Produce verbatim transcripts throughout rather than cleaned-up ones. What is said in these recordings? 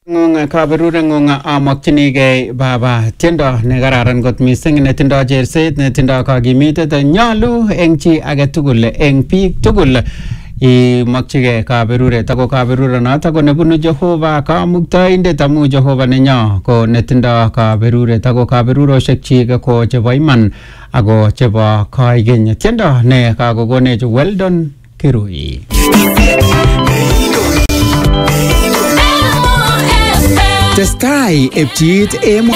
Ngunga kaberure ngunga amakchinigei baba tiendo ne kararan kot mising netindoi cherset netindoi kakimitet nyalu eng chi age tugul eng biik tugul imakchigei kaberuret ako kaberuret noto ko nebunu Jehova kamuktaindet amu Jehova nenyo ko netindoi kaberuret ako kaberurosiek chik ko chebo iman ako chebo koigeny. Tiendo ne kakokonech Weldon Kirui. Testai epchiit emo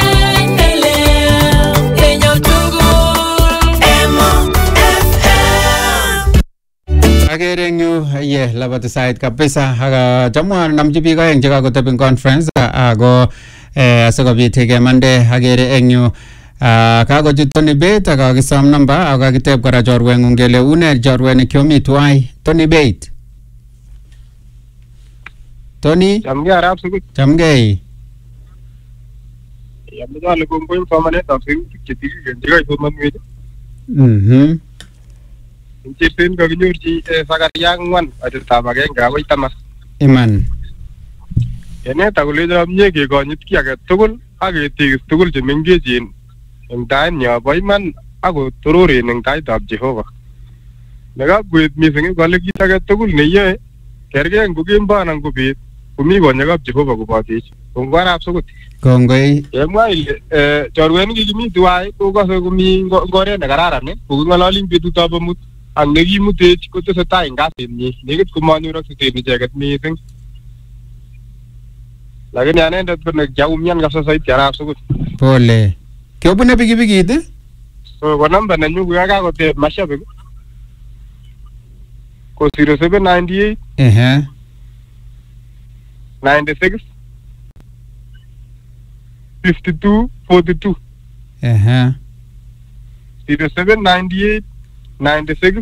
Agere eng yu ye labati sait kabisa aga chamwa namchi biik aeng chekakoteb eng conference ako asikobit kemande agere eng yu kakochut Tony Bett akakisom namba akakiteb kora chorwengung kele une chorwet nekiomi tuwai Tony Bett. Tony Chamgei arap sukul. Chamgei. Yamdale kongoi somanetab sekutik chetililen chekaisomanwech. Mhm. Incheten kakinyorchi sakaria ang'wan atetab agenge akoi taman. Iman. Kenet akolecho mie kekonyit ki age tugul ak ketekis tugul chemengechen eng tainyo bo iman ako tororen eng taitab Jehova. Nekakweet mising kole kit age tugul neyoe kergei ngo kemboi anan ko beet komi konyekab Jehova kobotech. Kongoi arap sukul. Kongoi. Kemwa ile chorwet nekikimi tuwai kokase komi ngoret nekararan koking'ololi betutab amut ak nekimutech kotesetai eng kasinyi nekit komanyor akset icheket mising. Lakini anendet ko nekiaumian kabisa saiti arap sukul. Pole. Kiobune pikipikit ii? So ko namba nenyu ko kakoteb mashabik ko zero seven nine eight Ehe. ninety-six fifty-two forty-two. Ehe. zero seven nine eight ninety-six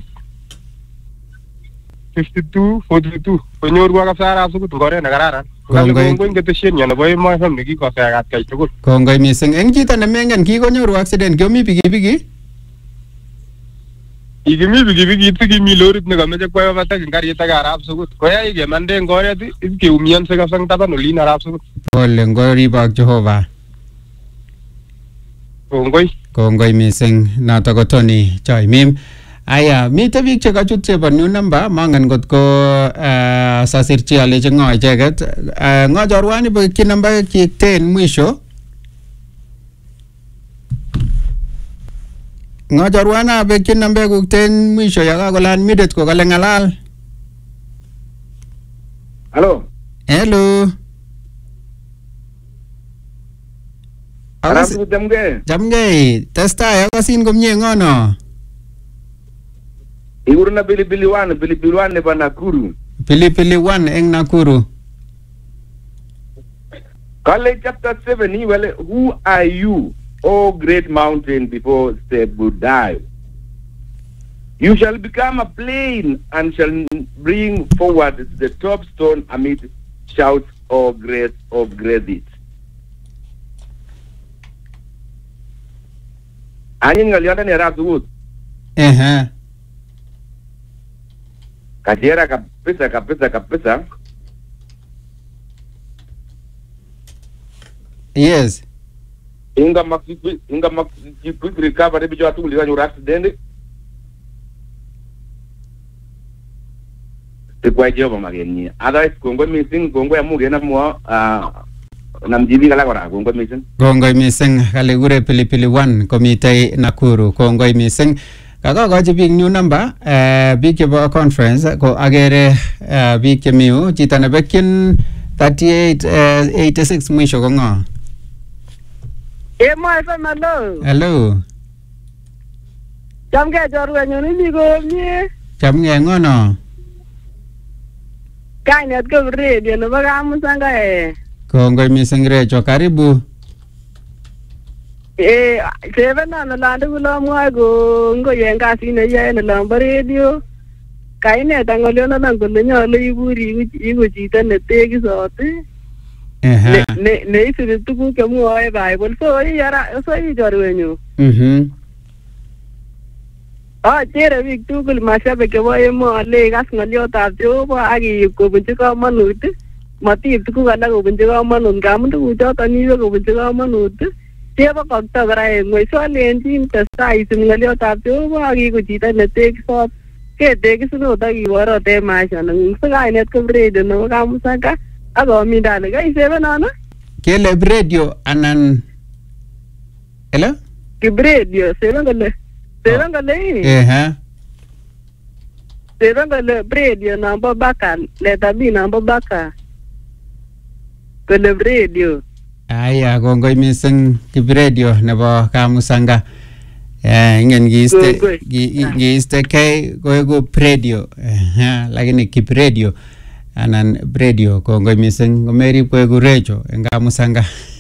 fifty-two forty-two. Konyorwa kabisa arap sukul ngoret nekararan. Kongoi. Kongoi ketesienyo nebo Emo F M nekikosekat kai tugul. Kongoi mising. Eng chito nemengen kikonyoru accident kiomi pikipiki? Ikimi pikipikit sikimi lorit nekameche kwai overtake eng karit ak arap sukul. Koyai kemande eng oret ibkeumianse kabisa eng taban olin arap sukul. Pole, ngoribok Jehova. Kongoi. Kongoi mising. Noto ko Tony Choimim. Aya, mite biik chekachut chebo new number, mangen kot ko uh, sasirchi alechi ng'o icheket. Uh, ng'o chorwani bo ki namba kiek ten mwisho? Ng'o chorwana be ki namba kuk ten mwisho yakakolan midet ko kale ng'alal? Hello. Hello. Arap sukul chamgei. Chamgei, testai akasin komye ng'ono? Iguruna pilipili one, pilipili one nebo Nakuru. Pilipili one eng Nakuru. College chapter seven, well, who are you, O great mountain before Sebudai? You shall become a plain and shall bring forward the top stone amid shouts of grace of grace. Anyin ngalianda ni arap sukul. Ehe. Kajera kabisa kabisa kabisa. Yes. Inga mak inga mak quick recovery bijo atu liwa nyura accident. Tekwa Jehova mageni. Otherwise kongoi missing kongoi amuge na mwa ah namjibi kala kora kongoi missing. Kongoi mising kale kure pilipili one komitei Nakuru. Kongoi mising. Kakakochi biik new number, uh, biik chebo conference ko agere uh, biik chemiu chito nebekyin thirty-eight eighty-six mwisho ko ng'o? Emo F M, hello. Hello. Chamgei chorwenyun imi komie. Chamgei ng'ono? Kainet ko radio nebo Kamusangae. Kongoi mising Recho, karibu. Eh, sevenan olon tugul amwoe kongoi en kasit neyoe en olonbo radio. Kainet ang olyonon kole nyolu iburi iku chito netekisot Ehe. neisibi tuguk chemwoe Bible. So i chorwenyun. Mhm. Achere biik tugul mashabik chebo emoni kas ng'oliotab Jehova ak iib kobunchi komonut matib tuguk alak kobunchi kamanut ngamun tuguchoton ibe kobunchi kamanut chebokokto kora en ng'weny so alenjin testai isib ng'oliotab Jehova ak iigu chito netekisot ketekisinot ak iborot en maisha neng'ung so kainet ko radio nebo Kamusaga ak amindani kaisebenono kele radio anan hello Kibradio seben kole seben kole eh seben kole radio number baka leta B number baka kole radio aya kongoi mising Kibradio nebo Kamusanga eh ingen giiste giiste kai koego radio eh lakini Kibradio anan radio kongoi mising ngomerib koego radio en Kamusanga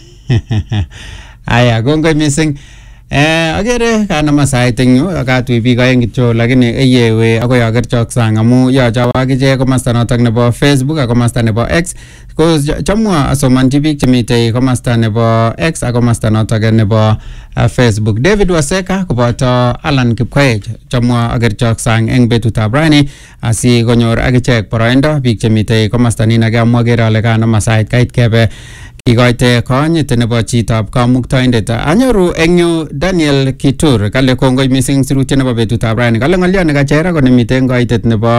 aya kongoi mising eh agere kana masait eng yu akatui biik aeng kityo lakini eyewe akoi akerchok sang amu yoche awak ichek komasta notok nebo Facebook ak komasta nebo X ko chamwa asomanchi biik chemitei komasta nebo X ak komasta notok nebo uh, Facebook. David Waseka koboto Alan Kipkoech chamwa akerchok sang eng betutab rani asi konyor akichek boroindo biik chemitei komasta nino kamwa kere ale kana masait kait kebe kikoite konyit nebo chitab kamuktoindet. Anyoru eng yu Daniel Kitur kale kongoi mising sirutiet nebo betutab rani kale ng'oliot nekachera ko nemite eng koitet nebo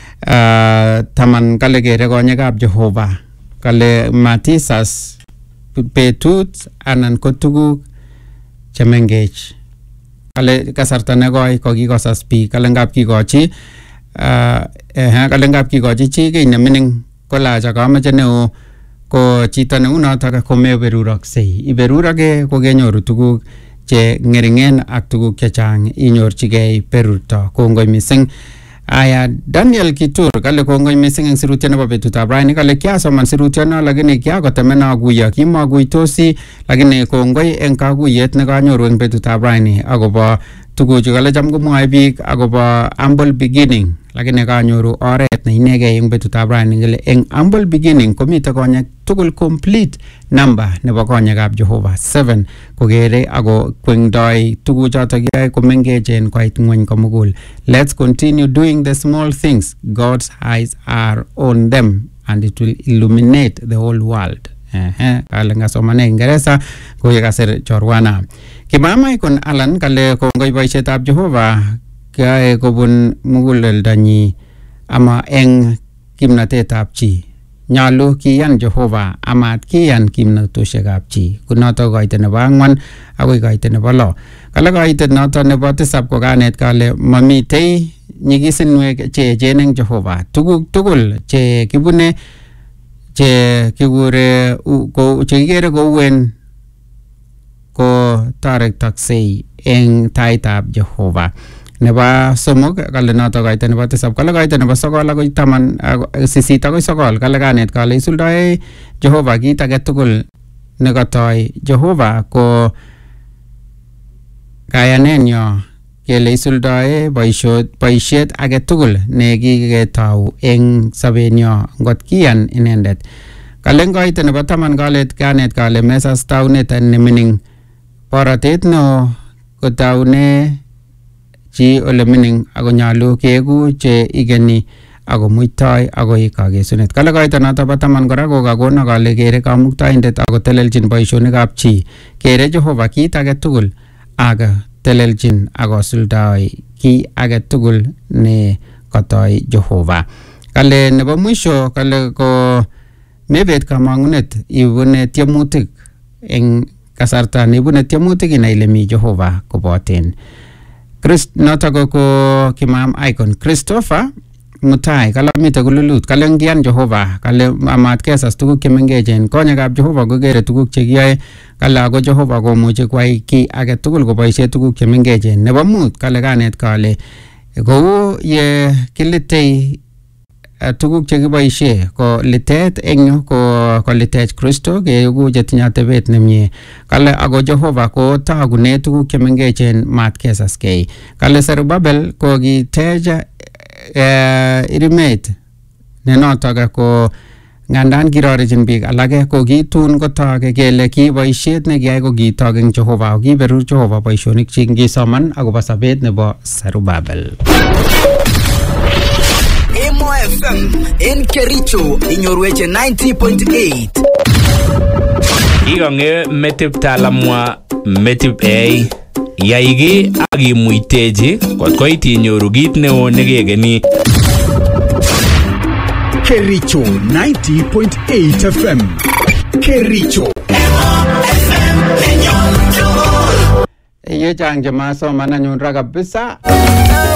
uh, taman kale kere konyekab Jehova kale matisas betut anan ko tuguk chemengech kale kasarta nekoi kokikosas biik kale ngap kikochi uh, eh, kale ngap kikochi chi kiy nemining kolacha kameche neo ko chito neu notok komeberuroksei iberurage kokenyoru tuguk che ngeringen ak tuguk chechang inyorchigei berurto kongoi mising. Aya Daniel Kitur kale kongoi mising eng sirutiet nebo betutab rani kale kiasoman sirutiono lakini kiakotemena akuyo kimakuitosi lakini kongoi eng kakuyet nekanyoru eng betutab rani akobo tuguchu kale cham komwoe biik akobo humble beginning lakini kanyoru oret ne inegei eng betutab rani kale eng humble beginning komite konyek tugul complete number nebo konyekab Jehova seven kokere ako kwengdoi tuguchotok yae komengechen koit ng'weny komugul. Let's continue doing the small things. God's eyes are on them and it will illuminate the whole world. Eh, kale ngasomane Ingereza koye kasir chorwana. Kimama ikon Alan kale kongoi boisietab Jehova kae kobun muguleldanyi ama eng kimnatetab chi. Nyalu kiyan Jehova amat kiyan kimnatoshekab chi. Kunoto koite nebo ang'wan akoi koite nebo lo. Kale koite noto nebo tisab ko kanet kale mamitei nyigisinwek che echen eng Jehova. Tuguk tugul che kibune che kikure ko che kikere kouen ko tarektaksei eng taitab Jehova. Nebo somok kale noto koite nebo tisab kale koite nebo sokol akoi taman sisit akoi sokol kale kanet kale isuldoe Jehova kit age tugul nekatoi Jehova ko kayanenyo kele isuldoe boisiet boisiet age tugul ne kiketau eng sobenyo ngot kiyan inendet. Kale koite nebo taman kalet kanet kale mesas taunet nemining borotet no kotaune chi ole mining ako nyalu keeku che igeni ako muitoi akoi kagesunet. Kale koito noto bo taman kora ko kakono kale kere kamuktoindet ako teleljin boisionikab chi kere Jehova kit age tugul ak teleljin ako suldoi ki age tugul ne katoi Jehova. Kale nebo mwisho kale ko mebet kamang'unet ibune tiemutik eng kasarta nebune tiemutik inai ile mi Jehova koboten. Christ noto ko kimam icon Christopher Mutai kale mite kululut kale ngian Jehova kale amat kesas tuguk chemengechen konyekab Jehova kokere tuguk chekiyoe kale ako Jehova komuche kwai ki age tugul koboisie tuguk chemengechen. Nebo mut kale kanet kale kou ye kilitei tuguk chekiboisie ko litet eng yu ko ko litech Kristo keeku chetinye atebet nemie. Kale ako Jehova ko tagune tuguk chemengechen mat kesaskei. Kale Serubabel ko kitech uh, irimet ne notok ko ngandan kirorichin biik alake ko kitun kotoke kele ki boisiet ne kiyai ko kitok eng Jehova kiberur Jehova boisionik chi ngisoman akobo sobet nebo Serubabel. F M en Kericho inyorweche ninety point eight. Igange metip talamwa metip A yaigi agi muiteji kot koit inyoru kit neo nekegeni. Kericho ninety point eight F M. Kericho Ye chang jamaa somana nyun ra kabisa.